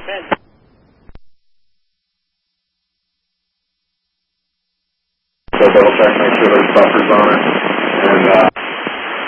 So double check, make sure there's buffers on it.